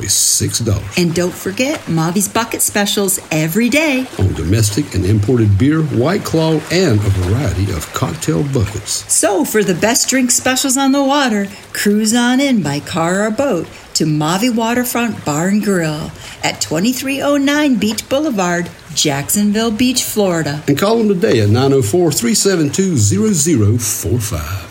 $6. And don't forget Mavi's Bucket Specials every day on domestic and imported beer, White Claw, and a variety of cocktail buckets. So for the best drink specials on the water, cruise on in by car or boat to Mavi Waterfront Bar and Grill at 2309 Beach Boulevard, Jacksonville Beach, Florida. And call them today at 904-372-0045.